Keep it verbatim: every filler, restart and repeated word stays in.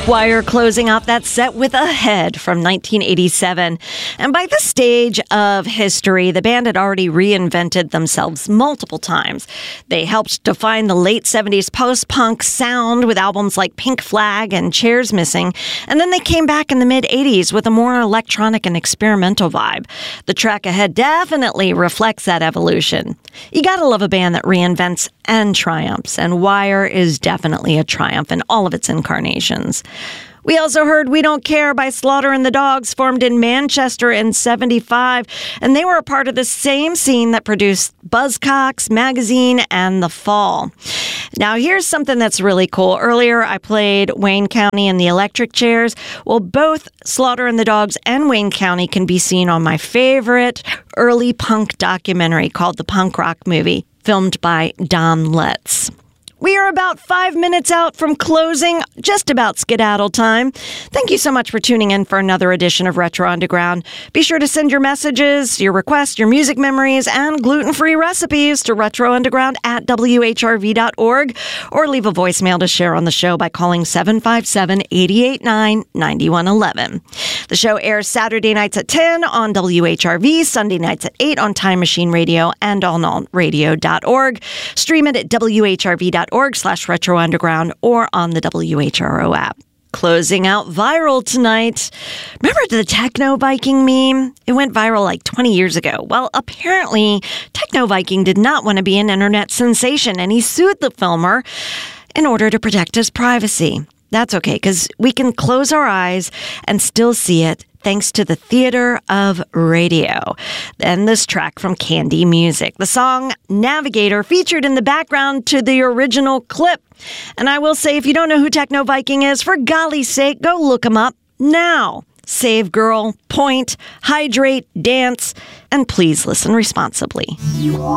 Wire closing off that set with Ahead from nineteen eighty-seven. And by this stage of history, the band had already reinvented themselves multiple times. They helped define the late seventies post-punk sound with albums like Pink Flag and Chairs Missing. And then they came back in the mid-eighties with a more electronic and experimental vibe. The track Ahead definitely reflects that evolution. You gotta love a band that reinvents and triumphs, and Wire is definitely a triumph in all of its incarnations. We also heard We Don't Care by Slaughter and the Dogs, formed in Manchester in seventy-five, and they were a part of the same scene that produced Buzzcocks, Magazine, and The Fall. Now, here's something that's really cool. Earlier, I played Wayne County and the Electric Chairs. Well, both Slaughter and the Dogs and Wayne County can be seen on my favorite early punk documentary called The Punk Rock Movie, filmed by Don Letts. We are about five minutes out from closing, just about skedaddle time. Thank you so much for tuning in for another edition of Retro Underground. Be sure to send your messages, your requests, your music memories, and gluten-free recipes to retrounderground at w h r v dot org, or leave a voicemail to share on the show by calling seven five seven, eight eight nine, nine one one one. The show airs Saturday nights at ten on W H R V, Sunday nights at eight on Time Machine Radio and all alt radio dot org. Stream it at w h r v dot org slash retro underground or on the W H R O app. Closing out viral tonight. Remember the Techno Viking meme? It went viral like twenty years ago. Well, apparently, Techno Viking did not want to be an internet sensation, and he sued the filmer in order to protect his privacy. That's okay, because we can close our eyes and still see it thanks to the theater of radio. And this track from Candy Music. The song Navigator featured in the background to the original clip. And I will say, if you don't know who Techno Viking is, for golly's sake, go look him up now. Save girl, point, hydrate, dance, and please listen responsibly.